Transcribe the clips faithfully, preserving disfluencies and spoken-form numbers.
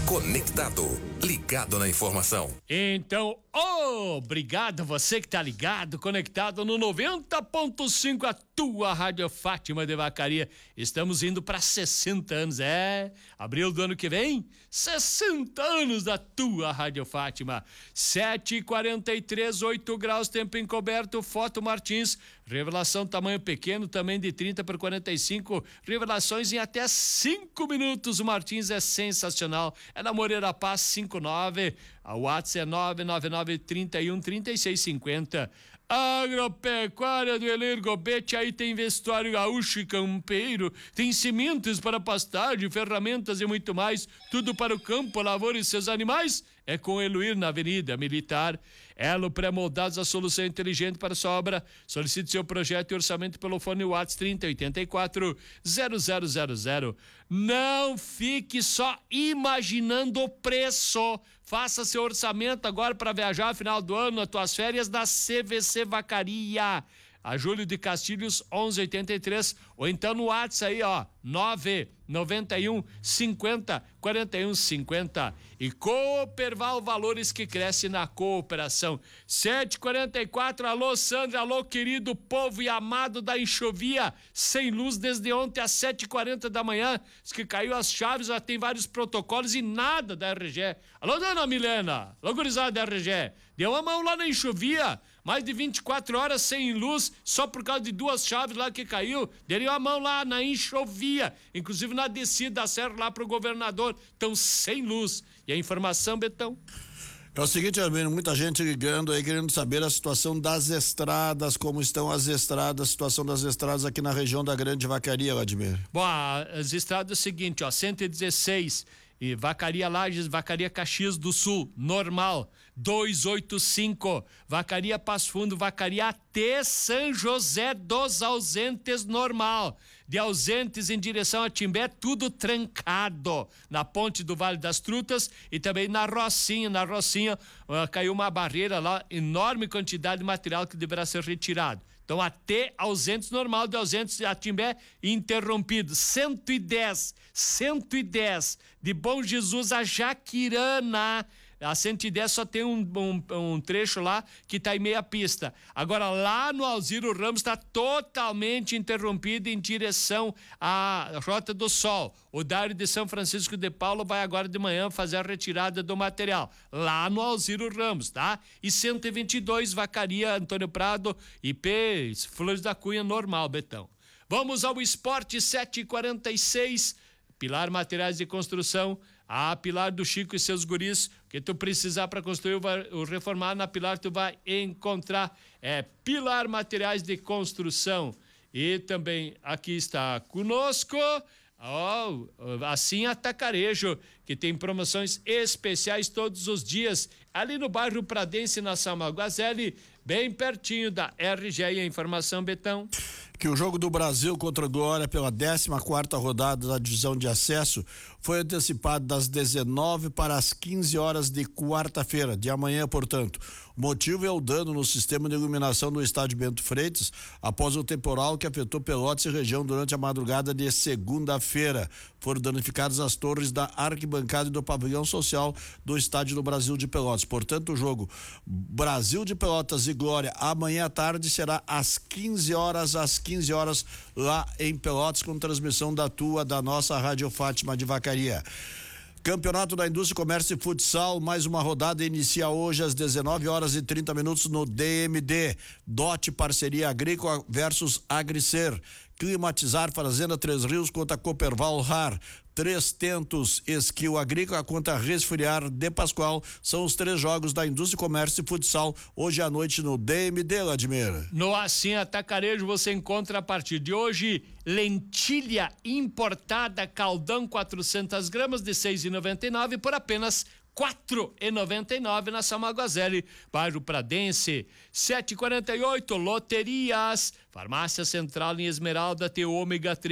Conectado, ligado na informação. Então, obrigado você que tá ligado, conectado no noventa ponto cinco, a tua Rádio Fátima de Vacaria. Estamos indo para sessenta anos, é? Abril do ano que vem, sessenta anos da tua Rádio Fátima. sete e quarenta e três, oito graus, tempo encoberto, foto Martins. Revelação tamanho pequeno, também de trinta por quarenta e cinco. Revelações em até cinco minutos. O Martins é sensacional. É na Moreira Paz cinco nove. A WhatsApp é nove nove nove, trinta e um, trinta e seis cinquenta. Agropecuária do Eler Gobete, aí tem vestuário gaúcho e campeiro, tem cimentos para pastagem, ferramentas e muito mais, tudo para o campo, lavoura e seus animais, é com Eluir na Avenida Militar. Elo Pré-Moldados, a solução inteligente para sua obra. Solicite seu projeto e orçamento pelo fone WhatsApp trinta, oitenta e quatro, zero zero zero zero. Não fique só imaginando o preço. Faça seu orçamento agora para viajar final do ano, nas tuas férias da C V C Vacaria. A Júlio de Castilhos, onze oitenta e três, ou então no WhatsApp aí, ó, nove nove um, cinquenta, quarenta e um, cinquenta. E Cooperval, valores que crescem na cooperação. sete e quarenta e quatro, alô Sandra, alô querido povo e amado da Enxovia, sem luz desde ontem às sete e quarenta da manhã, diz que caiu as chaves, já tem vários protocolos e nada da R G. Alô dona Milena, alô gurizada da R G, deu uma mão lá na Enxovia, mais de vinte e quatro horas sem luz, só por causa de duas chaves lá que caiu, deram a mão lá na Enxovia, inclusive na descida da serra lá pro governador, estão sem luz. E a informação, Betão? É o seguinte, Armênio, muita gente ligando aí querendo saber a situação das estradas, como estão as estradas, a situação das estradas aqui na região da Grande Vacaria, Vladimir. Bom, as estradas é o seguinte, ó, cento e dezesseis e Vacaria Lages, Vacaria Caxias do Sul, normal, duzentos e oitenta e cinco, Vacaria Passo Fundo, Vacaria até São José dos Ausentes, normal. De Ausentes em direção a Timbé, tudo trancado na ponte do Vale das Trutas e também na Rocinha. Na Rocinha uh, caiu uma barreira lá, enorme quantidade de material que deverá ser retirado. Então, até Ausentes normal, de Ausentes a Timbé interrompido. cento e dez, cento e dez de Bom Jesus a Jaquirana. A cento e dez só tem um, um, um trecho lá que está em meia pista. Agora, lá no Alziro Ramos está totalmente interrompido em direção à Rota do Sol. O Dário de São Francisco de Paulo vai agora de manhã fazer a retirada do material. Lá no Alziro Ramos, tá? E cento e vinte e dois, Vacaria Antônio Prado, I P, Flores da Cunha, normal, Betão. Vamos ao esporte, sete e quarenta e seis. Pilar Materiais de Construção, a Pilar do Chico e seus guris, que tu precisar para construir ou reformar, na Pilar tu vai encontrar. É Pilar Materiais de Construção. E também aqui está conosco, oh, assim Atacarejo, que tem promoções especiais todos os dias, ali no bairro Pradense, na Salmaguazelli, bem pertinho da R G. E a informação, Betão? Que o jogo do Brasil contra o Glória pela décima quarta rodada da divisão de acesso foi antecipado das dezenove para as quinze horas de quarta-feira, de amanhã, portanto. O motivo é o dano no sistema de iluminação do estádio Bento Freitas após o temporal que afetou Pelotas e região durante a madrugada de segunda-feira. Foram danificadas as torres da arquibancada e do pavilhão social do estádio do Brasil de Pelotas. Portanto, o jogo Brasil de Pelotas e Glória amanhã à tarde será às quinze horas, às quinze horas lá em Pelotas, com transmissão da tua, da nossa Rádio Fátima de Vacaria. Campeonato da Indústria, Comércio e Futsal, mais uma rodada inicia hoje às dezenove horas e trinta minutos no D M D. Dote Parceria Agrícola versus Agricer. Climatizar Fazenda Três Rios contra Cooperval Rar. Três Tentos Esquil Agrícola contra Resfriar de Pascoal. São os três jogos da Indústria, Comércio e Futsal hoje à noite no D M D, Vladimir. No Assim Atacarejo você encontra a partir de hoje lentilha importada Caldão quatrocentas gramas de seis reais e noventa e nove por apenas quatro reais e noventa e nove na Salmaguazelli, bairro Pradense. Sete e quarenta e oito, Loterias, Farmácia Central em Esmeralda, tem o ômega três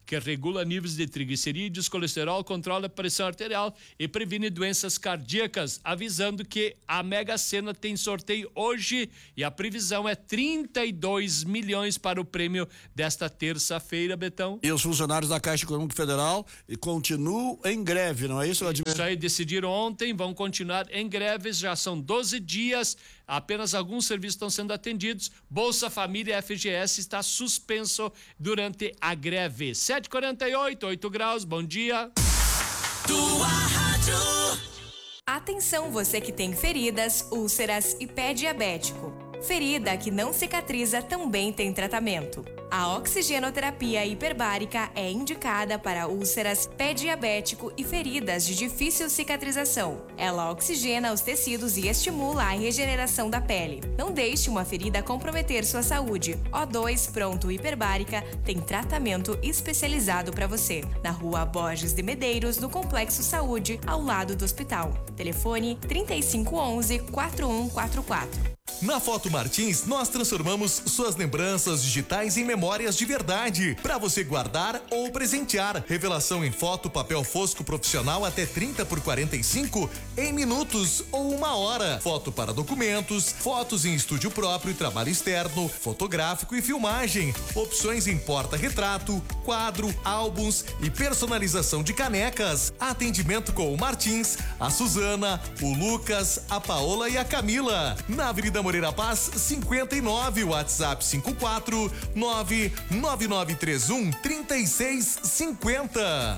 que regula níveis de triglicerídeos, colesterol, controla a pressão arterial e previne doenças cardíacas, avisando que a Mega Sena tem sorteio hoje e a previsão é trinta e dois milhões para o prêmio desta terça-feira, Betão. E os funcionários da Caixa Econômica Federal continuam em greve, não é isso, Vladimir? Isso aí, decidiram ontem, vão continuar em greves, já são doze dias, apenas alguns serviços estão sendo atendidos. Bolsa Família F G S está suspenso durante a greve. sete e quarenta e oito, oito graus, bom dia. Tua rádio. Atenção, você que tem feridas, úlceras e pé diabético. Ferida que não cicatriza também tem tratamento. A oxigenoterapia hiperbárica é indicada para úlceras, pé diabético e feridas de difícil cicatrização. Ela oxigena os tecidos e estimula a regeneração da pele. Não deixe uma ferida comprometer sua saúde. O dois Pronto Hiperbárica tem tratamento especializado para você. Na rua Borges de Medeiros, no Complexo Saúde, ao lado do hospital. Telefone trinta e cinco onze, quatro um quatro quatro. Na Foto Martins, nós transformamos suas lembranças digitais em memórias de verdade, para você guardar ou presentear. Revelação em foto, papel fosco profissional até trinta por quarenta e cinco em minutos ou uma hora. Foto para documentos, fotos em estúdio próprio, trabalho externo, fotográfico e filmagem. Opções em porta-retrato, quadro, álbuns e personalização de canecas. Atendimento com o Martins, a Suzana, o Lucas, a Paola e a Camila. Na Avenida Moreira Paz, cinquenta e nove, WhatsApp cinco quatro nove nove nove três um, três seis cinco zero.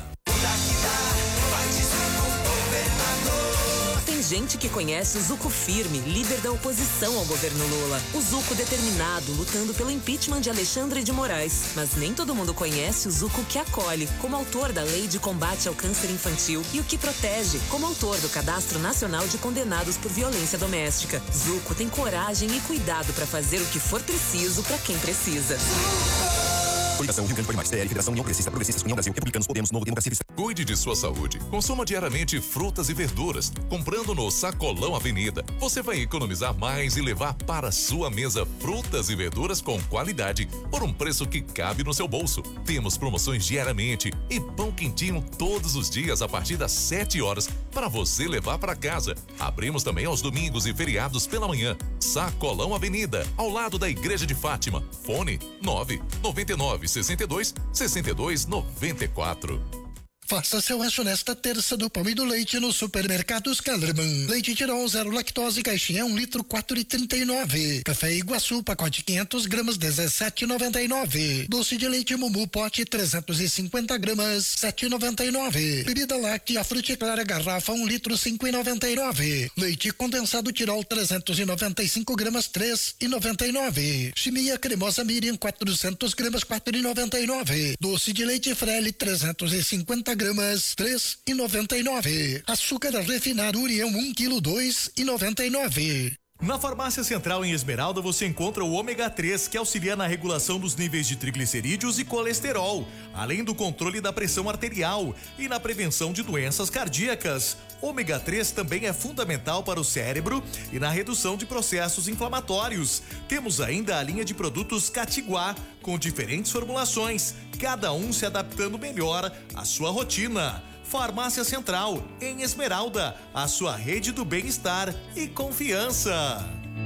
Tem gente que conhece o Zuco firme, líder da oposição ao governo Lula. O Zuco determinado, lutando pelo impeachment de Alexandre de Moraes. Mas nem todo mundo conhece o Zuco que acolhe, como autor da Lei de Combate ao Câncer Infantil, e o que protege, como autor do Cadastro Nacional de Condenados por Violência Doméstica. Zuco tem coragem e cuidado para fazer o que for preciso para quem precisa. Coligação Rio Grande Pode Mais, T L, Federação União Progressista, Progressistas, União Brasil, Republicanos, Podemos, Novo Democracia Cristã. Cuide de sua saúde. Consuma diariamente frutas e verduras. Comprando no Sacolão Avenida, você vai economizar mais e levar para sua mesa frutas e verduras com qualidade por um preço que cabe no seu bolso. Temos promoções diariamente e pão quentinho todos os dias a partir das sete horas para você levar para casa. Abrimos também aos domingos e feriados pela manhã. Sacolão Avenida, ao lado da Igreja de Fátima. Fone nove nove nove sessenta e dois, sessenta e dois, noventa e quatro. Faça seu rancho nesta terça do pão e do leite no Supermercados Kellerman. Leite Tirol zero lactose, caixinha um litro, quatro e trinta e nove. Café Iguaçu, pacote quinhentos gramas, dezessete e noventa e nove. Doce de leite Mumu, pote trezentos e cinquenta gramas, sete e noventa e nove. Bebida láctea Fruticlara, garrafa um litro, cinco e noventa e nove. Leite condensado Tirol trezentos e noventa e cinco gramas, três e noventa e nove. Chimia cremosa Miriam quatrocentos gramas, quatro e noventa e nove. Doce de leite Frele trezentos e cinquenta gramas, três e noventa e nove. Açúcar refinado União um quilo, dois e noventa e nove. Na Farmácia Central em Esmeralda você encontra o ômega três, que auxilia na regulação dos níveis de triglicerídeos e colesterol, além do controle da pressão arterial e na prevenção de doenças cardíacas. Ômega três também é fundamental para o cérebro e na redução de processos inflamatórios. Temos ainda a linha de produtos Catiguá, com diferentes formulações, cada um se adaptando melhor à sua rotina. Farmácia Central, em Esmeralda, a sua rede do bem-estar e confiança.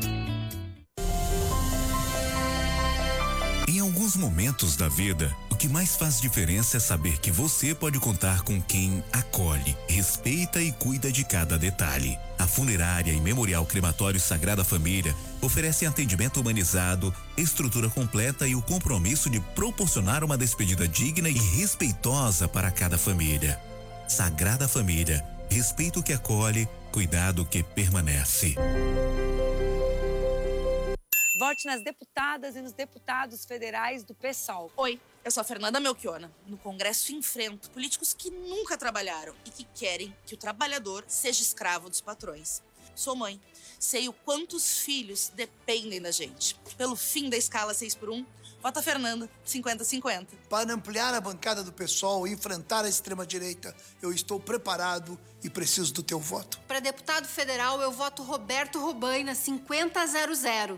Em alguns momentos da vida, o que mais faz diferença é saber que você pode contar com quem acolhe, respeita e cuida de cada detalhe. A Funerária e Memorial Crematório Sagrada Família oferecem atendimento humanizado, estrutura completa e o compromisso de proporcionar uma despedida digna e respeitosa para cada família. Sagrada Família, respeito que acolhe, cuidado que permanece. Vote nas deputadas e nos deputados federais do PSOL. Oi, eu sou a Fernanda Melchiona. No Congresso enfrento políticos que nunca trabalharam e que querem que o trabalhador seja escravo dos patrões. Sou mãe, sei o quantos filhos dependem da gente. Pelo fim da escala seis por um, vota Fernanda, cinquenta a cinquenta. Para ampliar a bancada do PSOL e enfrentar a extrema-direita, eu estou preparado e preciso do teu voto. Para deputado federal, eu voto Roberto Robaina, cinquenta a zero zero.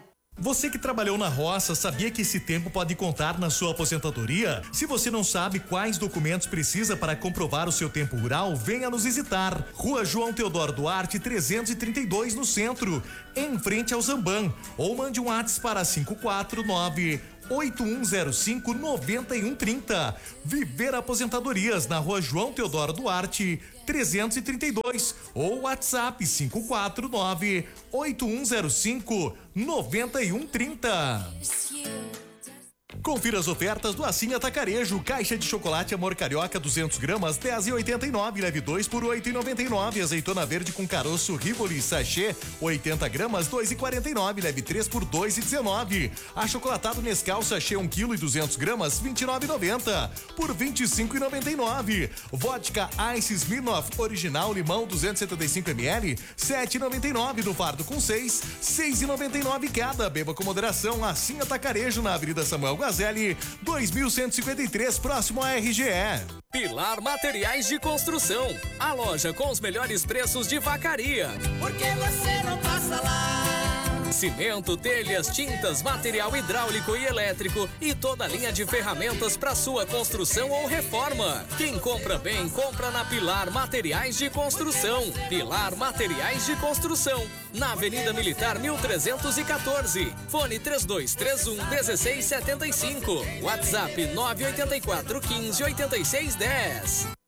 Você que trabalhou na roça, sabia que esse tempo pode contar na sua aposentadoria? Se você não sabe quais documentos precisa para comprovar o seu tempo rural, venha nos visitar. Rua João Teodoro Duarte, trezentos e trinta e dois, no centro, em frente ao Zamban. Ou mande um WhatsApp para cinco quatro nove oito um zero cinco nove um três zero. Viver Aposentadorias na Rua João Teodoro Duarte, trezentos e trinta e dois, ou WhatsApp cinco quatro nove oito um zero cinco nove um três zero. Confira as ofertas do Assim Atacarejo. Caixa de chocolate Amor Carioca duzentos gramas, dez e oitenta e nove, leve dois por oito e noventa e nove. Azeitona verde com caroço Rivoli sachê oitenta gramas, dois e quarenta e nove, leve três por dois e dezenove. Achocolatado Nescau sachê um quilo e duzentos gramas, vinte e nove e noventa por vinte e cinco e noventa e nove. Vodka Ice Smirnoff original limão duzentos e setenta e cinco mililitros, sete e noventa e nove no fardo com seis, seis e noventa e nove cada. Beba com moderação. Assim Atacarejo na Avenida Samuel Guazelli, dois mil cento e cinquenta e três, próximo a R G E. Pilar Materiais de Construção, a loja com os melhores preços de Vacaria. Por que você não passa lá? Cimento, telhas, tintas, material hidráulico e elétrico e toda a linha de ferramentas para sua construção ou reforma. Quem compra bem, compra na Pilar Materiais de Construção. Pilar Materiais de Construção, na Avenida Militar mil trezentos e quatorze. Fone três dois três um, um seis sete cinco. WhatsApp nove oito quatro, quinze, oitenta e seis, dez.